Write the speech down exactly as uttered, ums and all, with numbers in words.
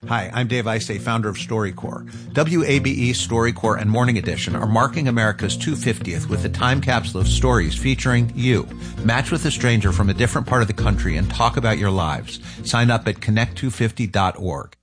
Hi, I'm Dave Isay, founder of StoryCorps. W A B E, StoryCorps, and Morning Edition are marking America's two hundred fiftieth with a time capsule of stories featuring you. Match with a stranger from a different part of the country and talk about your lives. Sign up at connect two fifty dot org.